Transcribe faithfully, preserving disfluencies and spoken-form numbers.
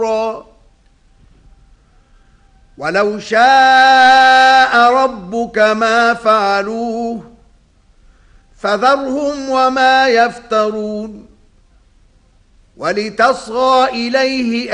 ولو شاء ربك ما فعلوه فذرهم وما يفترون ولتصغى إليه